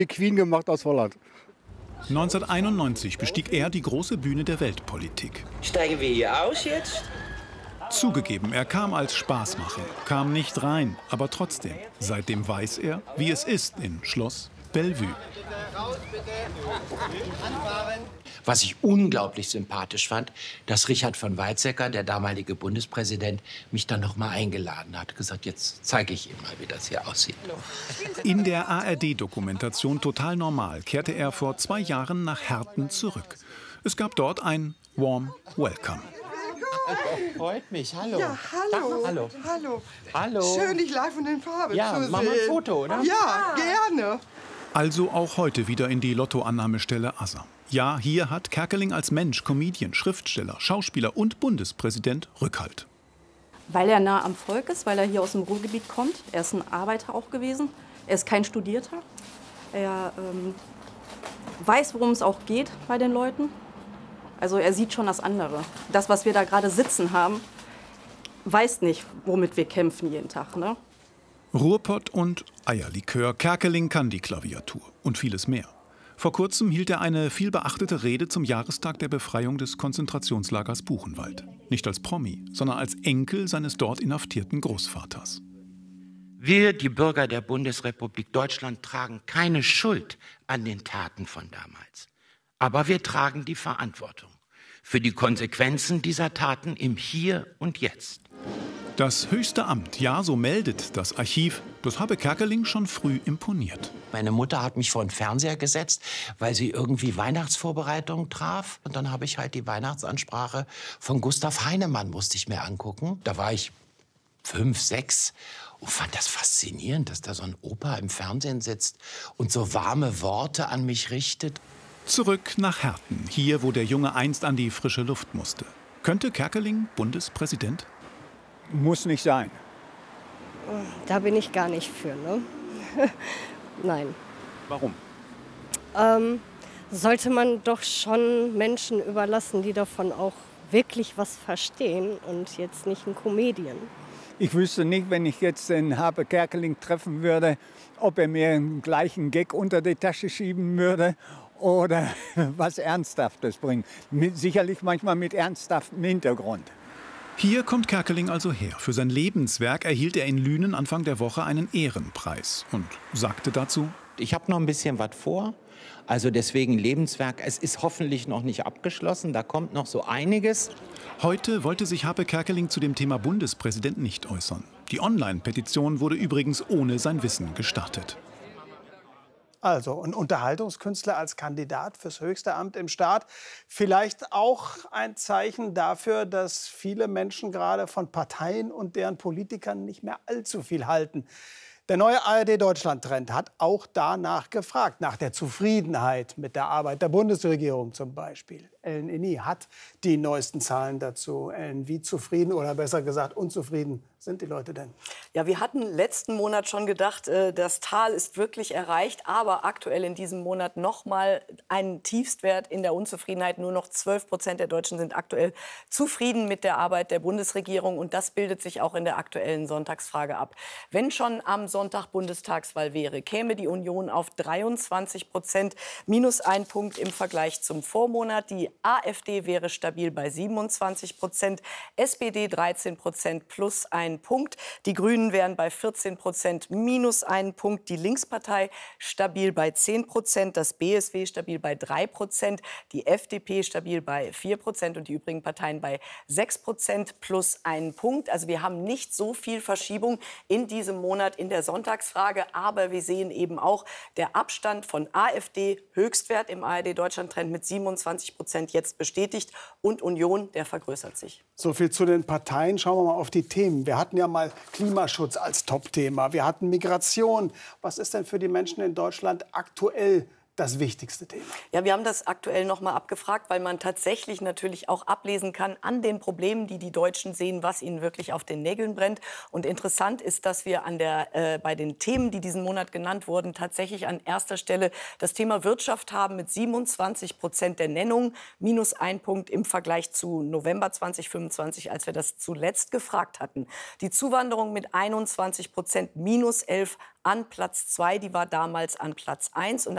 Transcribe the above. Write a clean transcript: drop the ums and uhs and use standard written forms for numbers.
Die Queen gemacht aus Holland. 1991 bestieg er die große Bühne der Weltpolitik. Steigen wir hier aus jetzt? Zugegeben, er kam als Spaßmacher, kam nicht rein, aber trotzdem. Seitdem weiß er, wie es ist in Schloss Bellevue. Was ich unglaublich sympathisch fand, dass Richard von Weizsäcker, der damalige Bundespräsident, mich dann noch mal eingeladen hat. Gesagt, jetzt zeige ich ihm mal, wie das hier aussieht. In der ARD-Dokumentation Total Normal kehrte er vor 2 Jahren nach Herten zurück. Es gab dort ein Warm Welcome. Freut mich, hallo. Ja, hallo. Hallo. Hallo. Hallo. Schön, dich live und in Farbe Ja, zu sehen. machen wir ein Foto, oder? Ja, gerne. Also auch heute wieder in die Lottoannahmestelle Asser. Ja, hier hat Kerkeling als Mensch, Comedian, Schriftsteller, Schauspieler und Bundespräsident Rückhalt. Weil er nah am Volk ist, weil er hier aus dem Ruhrgebiet kommt. Er ist ein Arbeiter auch gewesen. Er ist kein Studierter. Er weiß, worum es auch geht bei den Leuten. Also er sieht schon das andere. Das, was wir da gerade sitzen haben, weiß nicht, womit wir kämpfen jeden Tag, ne? Ruhrpott und Eierlikör. Kerkeling kann die Klaviatur und vieles mehr. Vor kurzem hielt er eine vielbeachtete Rede zum Jahrestag der Befreiung des Konzentrationslagers Buchenwald. Nicht als Promi, sondern als Enkel seines dort inhaftierten Großvaters. Wir, die Bürger der Bundesrepublik Deutschland, tragen keine Schuld an den Taten von damals. Aber wir tragen die Verantwortung für die Konsequenzen dieser Taten im Hier und Jetzt. Das höchste Amt, ja, so meldet das Archiv, das habe Kerkeling schon früh imponiert. Meine Mutter hat mich vor den Fernseher gesetzt, weil sie irgendwie Weihnachtsvorbereitungen traf. Und dann habe ich halt die Weihnachtsansprache von Gustav Heinemann musste ich mir angucken. Da war ich 5, 6 und fand das faszinierend, dass da so ein Opa im Fernsehen sitzt und so warme Worte an mich richtet. Zurück nach Herten, hier, wo der Junge einst an die frische Luft musste. Könnte Kerkeling Bundespräsident? Muss nicht sein. Da bin ich gar nicht für, ne? Nein. Warum? Sollte man doch schon Menschen überlassen, die davon auch wirklich was verstehen und jetzt nicht ein Comedian. Ich wüsste nicht, wenn ich jetzt den Habe Kerkeling treffen würde, ob er mir einen gleichen Gag unter die Tasche schieben würde oder was Ernsthaftes bringen. Sicherlich manchmal mit ernsthaftem Hintergrund. Hier kommt Kerkeling also her. Für sein Lebenswerk erhielt er in Lünen Anfang der Woche einen Ehrenpreis und sagte dazu: Ich habe noch ein bisschen was vor. Also deswegen Lebenswerk. Es ist hoffentlich noch nicht abgeschlossen. Da kommt noch so einiges. Heute wollte sich Habe Kerkeling zu dem Thema Bundespräsident nicht äußern. Die Online-Petition wurde übrigens ohne sein Wissen gestartet. Also ein Unterhaltungskünstler als Kandidat fürs höchste Amt im Staat. Vielleicht auch ein Zeichen dafür, dass viele Menschen gerade von Parteien und deren Politikern nicht mehr allzu viel halten. Der neue ARD-Deutschland-Trend hat auch danach gefragt, nach der Zufriedenheit mit der Arbeit der Bundesregierung zum Beispiel. Ellen Inni hat die neuesten Zahlen dazu. Ellen, wie zufrieden oder besser gesagt unzufrieden sind die Leute denn? Ja, wir hatten letzten Monat schon gedacht, das Tal ist wirklich erreicht. Aber aktuell in diesem Monat noch mal ein Tiefstwert in der Unzufriedenheit. Nur noch 12% der Deutschen sind aktuell zufrieden mit der Arbeit der Bundesregierung. Und das bildet sich auch in der aktuellen Sonntagsfrage ab. Wenn schon am Sonntag Bundestagswahl wäre, käme die Union auf 23%, minus 1 Punkt im Vergleich zum Vormonat. Die AfD wäre stabil bei 27%, SPD 13% plus 1 Punkt. Die Grünen wären bei 14%, minus 1 Punkt. Die Linkspartei stabil bei 10%, das BSW stabil bei 3%, die FDP stabil bei 4% und die übrigen Parteien bei 6% plus 1 Punkt. Also wir haben nicht so viel Verschiebung in diesem Monat in der Sonntagsfrage, aber wir sehen eben auch, der Abstand von AfD, Höchstwert im ARD-Deutschland-Trend mit 27% jetzt bestätigt, und Union, der vergrößert sich. So viel zu den Parteien. Schauen wir mal auf die Themen. Wir hatten ja mal Klimaschutz als Top-Thema. Wir hatten Migration. Was ist denn für die Menschen in Deutschland aktuell das wichtigste Thema? Ja, wir haben das aktuell noch mal abgefragt, weil man tatsächlich natürlich auch ablesen kann an den Problemen, die die Deutschen sehen, was ihnen wirklich auf den Nägeln brennt. Und interessant ist, dass wir bei den Themen, die diesen Monat genannt wurden, tatsächlich an erster Stelle das Thema Wirtschaft haben mit 27% der Nennung, minus 1 Punkt im Vergleich zu November 2025, als wir das zuletzt gefragt hatten. Die Zuwanderung mit 21%, minus 11 an Platz 2, die war damals an Platz 1. Und